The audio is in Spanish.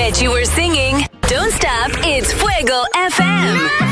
Bet you were singing. Don't stop, it's Fuego FM.